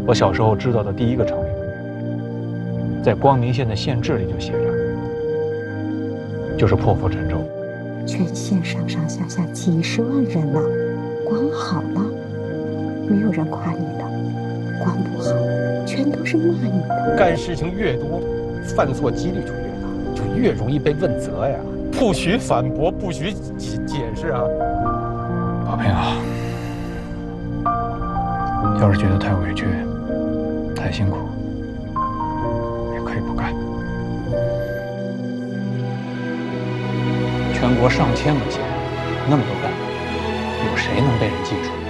我小时候知道的第一个成语，在光明县的县志里就写着，就是破釜沉舟。 全县上上下下几十万人呢，管好了，没有人夸你的；管不好，全都是骂你的。 干事情越多，犯错几率就越大，就越容易被问责呀。不许反驳，不许解释啊！ 宝平啊，要是觉得太委屈、太辛苦，也可以不干。全国上千个县，那么多干部，有谁能被人记住？